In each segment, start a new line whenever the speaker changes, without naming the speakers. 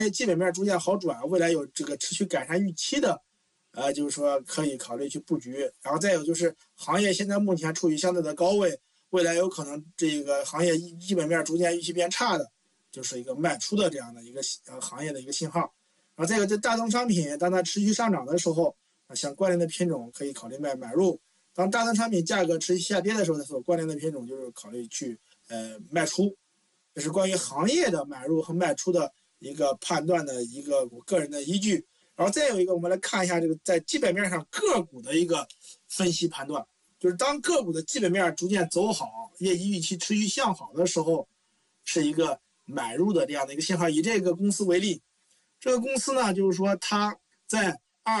基本面逐渐好转，未来有这个持续改善预期的，就是说可以考虑去布局。然后再有就是行业现在目前处于相对的高位，未来有可能这个行业基本面逐渐预期变差的，就是一个卖出的这样的一个行业的一个信号。然后再有这大宗商品当它持续上涨的时候，像关联的品种可以考虑买入。当大宗商品价格持续下跌的时候，所关联的品种就是考虑去卖出。这是关于行业的买入和卖出的一个判断的一个我个人的依据。然后再有一个，我们来看一下这个在基本面上个股的一个分析判断，就是当个股的基本面逐渐走好，业绩预期持续向好的时候，是一个买入的这样的一个信号。以这个公司为例，这个公司呢，就是说它在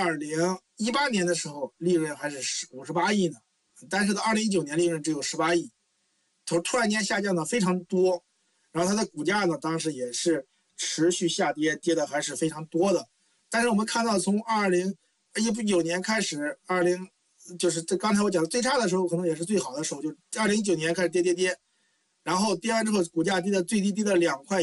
2018年的时候利润还是58亿呢，但是到2019年利润只有18亿，突然间下降的非常多。然后它的股价呢，当时也是持续下跌，跌的还是非常多的。但是我们看到，从2019年开始就是这刚才我讲的最差的时候，可能也是最好的时候，就2019年开始跌，然后跌完之后，股价跌的最低跌到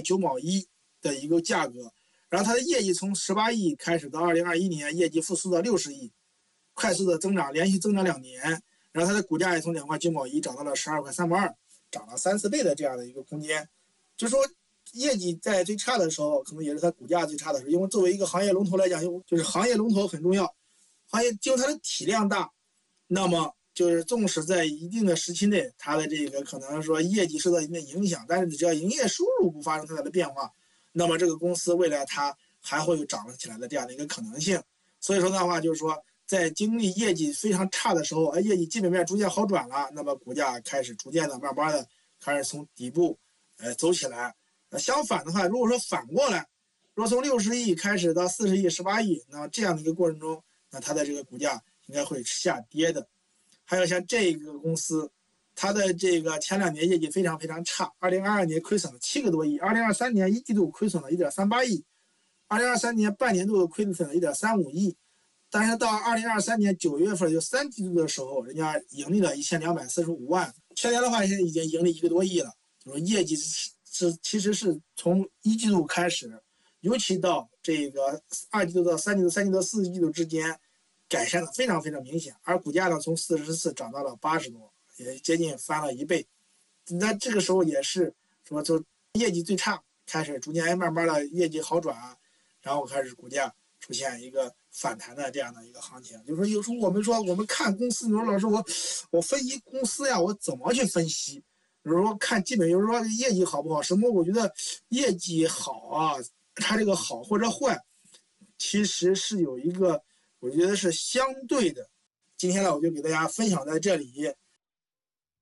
2.9块的一个价格。然后它的业绩从18亿开始到2021年业绩复苏到60亿，快速的增长，连续增长2年。然后它的股价也从2.9块涨到了12.32块，涨了3-4倍的这样的一个空间。就是说，业绩在最差的时候，可能也是它股价最差的时候。因为作为一个行业龙头来讲，就是行业龙头很重要，行业就它的体量大，那么就是纵使在一定的时期内，它的这个可能说业绩受到一定的影响，但是只要营业收入不发生太大的变化，那么这个公司未来它还会有涨了起来的这样的一个可能性。所以说的话，就是说在经历业绩非常差的时候，业绩基本面逐渐好转了，那么股价开始逐渐的慢慢的开始从底部走起来。相反的话，如果说反过来，如果从60亿开始到40亿、18亿，那么这样的一个过程中，那它的这个股价应该会下跌的。还有像这个公司，它的这个前2年业绩非常非常差，2022年亏损了7个多亿，2023年一季度亏损了1.38亿，2023年半年度亏损了1.35亿，但是到2023年9月份就3季度的时候，人家盈利了1245万，去年的话现在已经盈利1个多亿了，就是业绩其实是从1季度开始，尤其到这个2季度到3季度、3季度到4季度之间，改善的非常非常明显。而股价呢，从44涨到了80多，也接近翻了1倍。那这个时候也是说，就业绩最差，开始逐渐慢慢的业绩好转，然后开始股价出现一个反弹的这样的一个行情。就是说，有时候我们看公司，你说老师我分析公司呀，我怎么去分析？比如说看基本，有时候业绩好不好，什么我觉得业绩好啊，它这个好或者坏，其实是有一个，我觉得是相对的。今天呢，我就给大家分享在这里。